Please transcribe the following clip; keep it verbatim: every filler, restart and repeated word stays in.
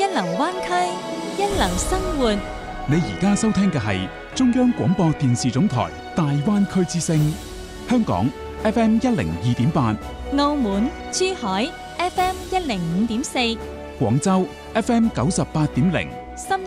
流灣區，一流生活。 你而家收聽嘅係中央廣播電視總台大灣區之聲，香港 F M 一零二點八， 澳門、珠海 F M 一零五點四， 廣州 F M 九十八點零。